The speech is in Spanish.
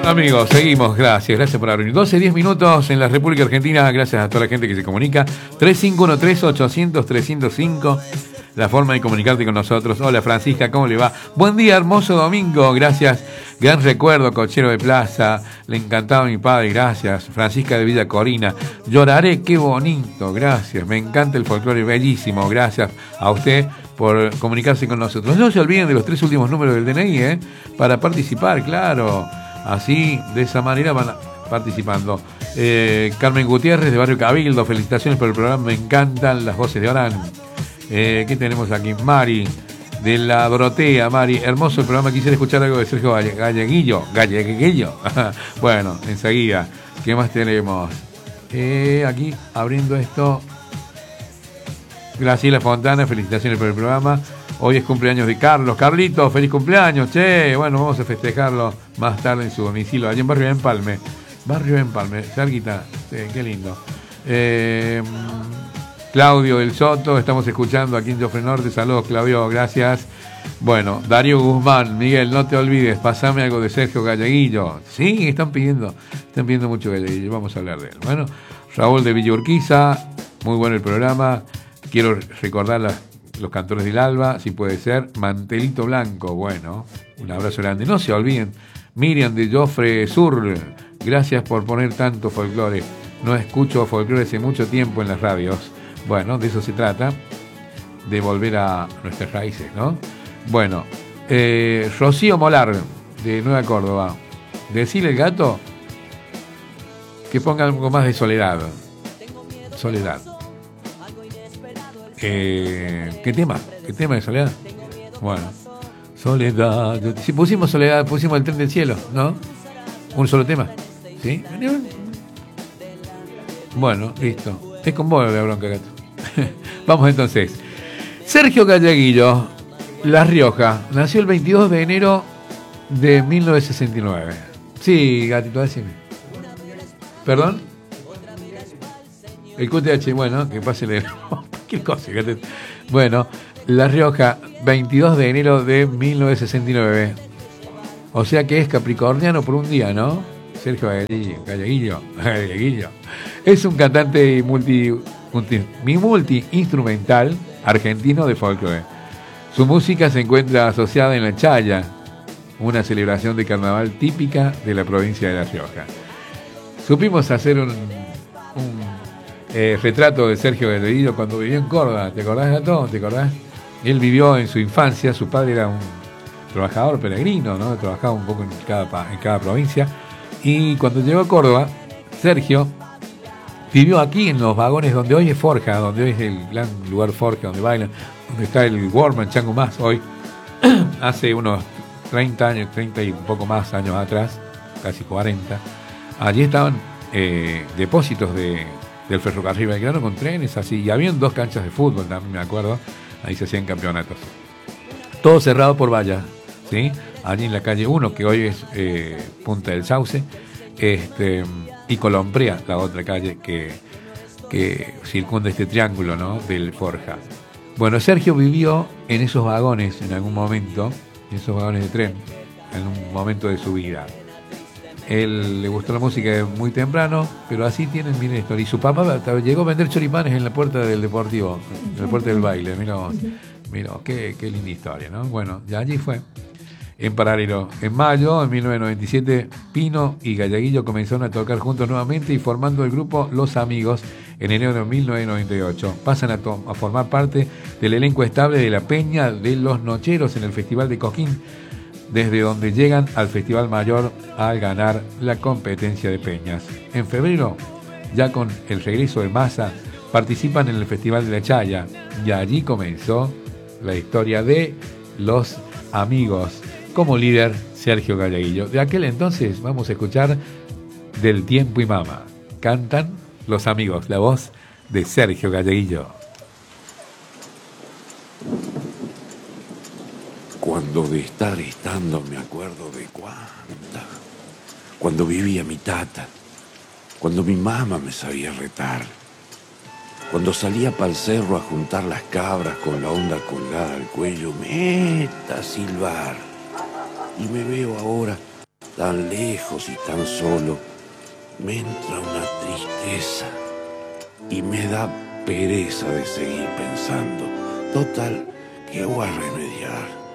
Amigos, seguimos, gracias por abrir. 12-10 minutos en la República Argentina, gracias a toda la gente que se comunica. 3513-800-305, la forma de comunicarte con nosotros. Hola Francisca, ¿cómo le va? Buen día, hermoso domingo, gracias. Gran recuerdo, cochero de plaza, le encantaba a mi padre, gracias. Francisca de Villa Corina, lloraré, qué bonito, gracias. Me encanta el folclore, bellísimo, gracias a usted por comunicarse con nosotros. No se olviden de los 3 últimos números del DNI, para participar, claro. Así, de esa manera van participando. Carmen Gutiérrez de Barrio Cabildo, felicitaciones por el programa, me encantan las voces de Orán. ¿Qué tenemos aquí? Mari, de la Dorotea. Mari, hermoso el programa, quisiera escuchar algo de Sergio Galleguillo. Bueno, enseguida. ¿Qué más tenemos? Aquí, abriendo esto. Graciela Fontana, felicitaciones por el programa. Hoy es cumpleaños de Carlos. Carlitos, feliz cumpleaños, che. Bueno, vamos a festejarlo más tarde en su domicilio, allí en Barrio Empalme. Cerquita, sí, qué lindo. Claudio del Soto, estamos escuchando aquí en Jofre Norte. Saludos, Claudio, gracias. Bueno, Darío Guzmán, Miguel, no te olvides, pasame algo de Sergio Galleguillo. Sí, están pidiendo mucho Galleguillo, vamos a hablar de él. Bueno, Raúl de Villa Urquiza, muy bueno el programa. Quiero recordar los cantores del Alba, si puede ser. Mantelito Blanco, bueno, un abrazo grande. No se olviden, Miriam de Jofre Sur, gracias por poner tanto folclore. No escucho folclore hace mucho tiempo en las radios. Bueno, de eso se trata, de volver a nuestras raíces, ¿no? Bueno, Rocío Molar, de Nueva Córdoba. Decirle al gato que ponga algo más de Soledad. ¿Qué tema de Soledad? Bueno, Soledad. Si pusimos Soledad, pusimos El tren del cielo, ¿no? Un solo tema, ¿sí? Bueno, listo. Es con vos la bronca, gato. Vamos entonces. Sergio Galleguillo, La Rioja, nació el 22 de enero de 1969. Sí, gatito, decime. ¿Perdón? El QTH, bueno, que pase el... ¿Qué cosa? Bueno, La Rioja, 22 de enero de 1969. O sea que es capricorniano por un día, ¿no? Sergio Galleguillo. Es un cantante multi-instrumental argentino de folclore. Su música se encuentra asociada en la chaya, una celebración de carnaval típica de la provincia de La Rioja. Supimos hacer un retrato de Sergio Galleguillo cuando vivió en Córdoba. ¿Te acordás, gato? ¿Te acordás? Él vivió en su infancia, su padre era un trabajador peregrino, ¿no? Trabajaba un poco en cada provincia. Y cuando llegó a Córdoba, Sergio vivió aquí en los vagones donde hoy es Forja, donde hoy es el gran lugar Forja, donde bailan, donde está el Warman Chango Más hoy. Hace unos 30 años, 30 y un poco más años atrás, casi 40, allí estaban depósitos del ferrocarril Belgrano con trenes así, y habían 2 canchas de fútbol también, me acuerdo, ahí se hacían campeonatos. Todo cerrado por vallas, ¿sí? Allí en la calle 1, que hoy es Punta del Sauce, y Colombrea, la otra calle que circunda este triángulo, ¿no? Del Forja. Bueno, Sergio vivió en esos vagones en algún momento, en esos vagones de tren, en un momento de su vida. Él le gustó la música muy temprano, pero así tienen bien la historia. Y su papá llegó a vender choripanes en la puerta del deportivo, en la puerta del baile. Mira, qué linda historia, ¿no? Bueno, ya allí fue. En paralelo, en mayo de 1997, Pino y Galleguillo comenzaron a tocar juntos nuevamente y formando el grupo Los Amigos en enero de 1998. Pasan a formar parte del elenco estable de la Peña de los Nocheros en el Festival de Cosquín, desde donde llegan al Festival Mayor al ganar la competencia de peñas. En febrero, ya con el regreso de Massa, participan en el Festival de la Chaya y allí comenzó la historia de Los Amigos. Como líder, Sergio Galleguillo. De aquel entonces vamos a escuchar Del Tiempo y Mama. Cantan Los Amigos, la voz de Sergio Galleguillo. Cuando de estar estando me acuerdo de cuando vivía mi tata, cuando mi mamá me sabía retar, cuando salía pa'l cerro a juntar las cabras con la onda colgada al cuello, meta a silbar. Y me veo ahora tan lejos y tan solo, me entra una tristeza y me da pereza de seguir pensando. Total, ¿qué voy a remediar?